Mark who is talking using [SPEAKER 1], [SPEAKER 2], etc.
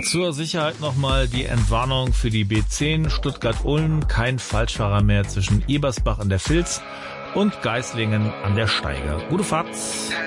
[SPEAKER 1] Zur Sicherheit nochmal die Entwarnung für die B10 Stuttgart-Ulm. Kein Falschfahrer mehr zwischen Ebersbach an der Vils und Geislingen an der Steiger. Gute Fahrt!